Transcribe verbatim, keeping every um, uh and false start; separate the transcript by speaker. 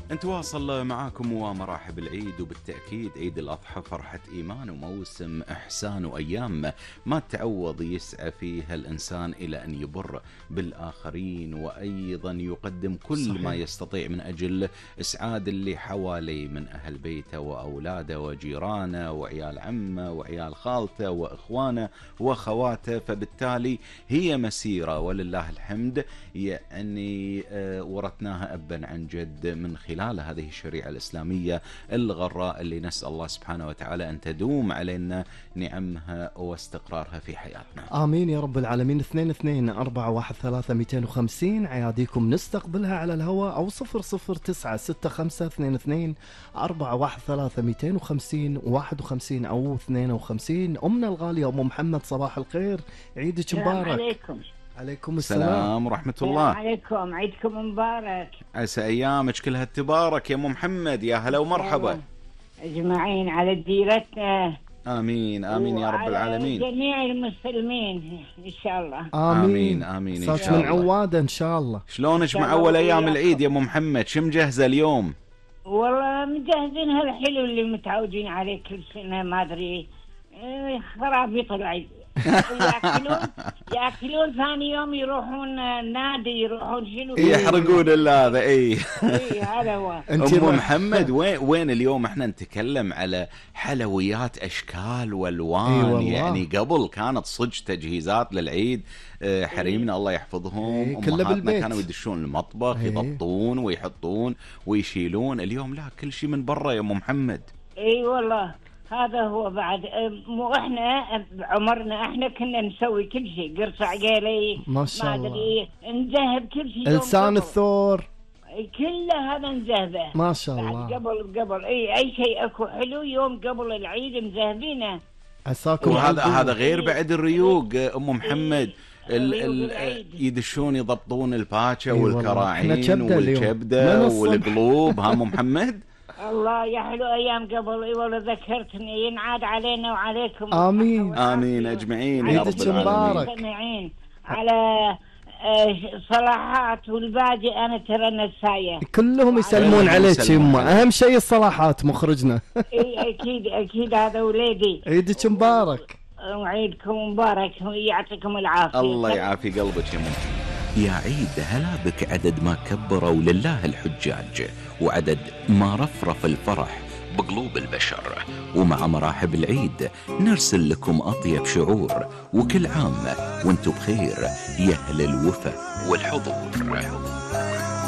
Speaker 1: نتواصل معاكم ومراحب العيد، وبالتأكيد عيد الأضحى فرحة إيمان وموسم إحسان وأيام ما تعوض يسعى فيها الإنسان إلى أن يبر بالآخرين، وأيضا يقدم كل صحيح. ما يستطيع من أجل إسعاد اللي حواليه من أهل بيته وأولاده وجيرانه وعيال عمه وعيال خالته وإخوانه وخواته. فبالتالي هي مسيرة ولله الحمد يعني ورثناها أبا عن جد من خلال هذه الشريعة الإسلامية الغراء اللي نسأل الله سبحانه وتعالى أن تدوم علينا نعمها واستقرارها في حياتنا.
Speaker 2: آمين يا رب العالمين. اثنين اثنين أربعة واحد ثلاثة مئتين وخمسين عياديكم نستقبلها على الهواء، أو صفر صفر تسعة ستة خمسة اثنين اثنين أربعة واحد ثلاثة مئتين وخمسين واحد وخمسين أو اثنين وخمسين. أمنا الغالية أم محمد صباح الخير، عيدك مبارك.
Speaker 3: عليكم.
Speaker 2: عليكم السلام.
Speaker 1: السلام ورحمة الله.
Speaker 3: عليكم، عيدكم مبارك.
Speaker 1: عسى أيامك كلها تبارك يا أم محمد. يا هلا ومرحبا
Speaker 3: أجمعين على ديرتنا.
Speaker 1: آمين آمين يا رب العالمين.
Speaker 3: جميع المسلمين إن شاء الله.
Speaker 1: آمين آمين إن شاء الله.
Speaker 2: من عوادة إن شاء الله.
Speaker 1: شلونك مع أول أيام العيد يا أم محمد؟ شو مجهزة اليوم؟
Speaker 3: والله مجهزين هالحلو اللي متعودين عليه كل سنة، ما أدري خرابيط العيد. ياكلون ياكلون ثاني يوم يروحون نادي، يروحون شنو
Speaker 1: يحرقون هذا. اي
Speaker 3: اي هذا هو.
Speaker 1: ام محمد وين وين اليوم احنا نتكلم على حلويات اشكال والوان.
Speaker 2: إيه
Speaker 1: يعني قبل كانت صج تجهيزات للعيد، حريمنا الله يحفظهم
Speaker 2: إيه امهاتنا
Speaker 1: كانوا يدشون المطبخ إيه يضبطون ويحطون ويشيلون. اليوم لا، كل شيء من برا يا ام محمد.
Speaker 3: اي والله هذا هو. بعد مو احنا بعمرنا احنا كنا نسوي كل شيء، قرص عقالي
Speaker 2: ما شاء الله،
Speaker 3: ما ادري نذهب كل شيء،
Speaker 2: لسان الثور
Speaker 3: كله هذا نذهبه
Speaker 2: ما شاء الله.
Speaker 3: قبل قبل اي اي شيء اكو حلو يوم قبل العيد مذهبينه.
Speaker 2: عساكم.
Speaker 1: وهذا هذا غير بعد الريوق ام محمد. ال ال يدشون يضبطون الباتشا والكراعين والكبده والقلوب. ها ام محمد
Speaker 3: الله يا حلو ايام قبل. اي والله ذكرتني، ينعاد علينا وعليكم.
Speaker 2: امين
Speaker 1: امين اجمعين يا رب
Speaker 3: العالمين. على صلاحات والباقي انا ترى نسايه
Speaker 2: كلهم يسلمون عليك يما. اهم شيء الصلاحات مخرجنا.
Speaker 3: اي اكيد اكيد هذا وليدي.
Speaker 2: عيدك مبارك.
Speaker 3: وعيدكم مبارك ويعطيكم العافيه.
Speaker 1: الله يعافي قلبك يا ماما. يا عيد هلا بك عدد ما كبروا لله الحجاج، وعدد ما رفرف الفرح بقلوب البشر. ومع مراحب العيد نرسل لكم أطيب شعور، وكل عام وانتم بخير يا أهل الوفا والحضور.